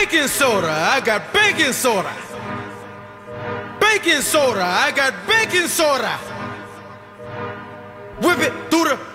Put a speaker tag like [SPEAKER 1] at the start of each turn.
[SPEAKER 1] baking soda, I got baking soda. Baking soda, I got baking soda. Whip it through the